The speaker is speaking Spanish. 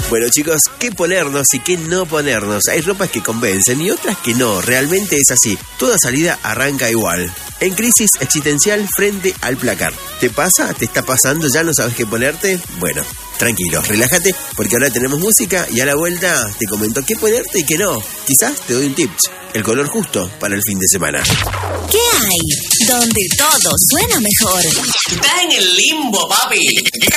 Bueno, chicos, ¿qué ponernos y qué no ponernos? Hay ropas que convencen y otras que no. Realmente es así. Toda salida arranca igual. En crisis existencial frente al placar. ¿Te pasa? ¿Te está pasando? ¿Ya no sabes qué ponerte? Bueno, tranquilo, relájate, porque ahora tenemos música y a la vuelta te comento qué ponerte y qué no. Quizás te doy un tips, el color justo para el fin de semana. ¿Qué hay? Donde todo suena mejor. Estás en el limbo, papi.